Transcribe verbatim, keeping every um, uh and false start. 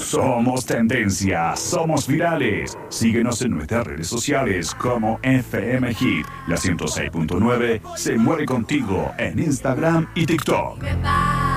Somos tendencia, somos virales. Síguenos en nuestras redes sociales como F M Hit. La ciento seis punto nueve se muere contigo en Instagram y TikTok.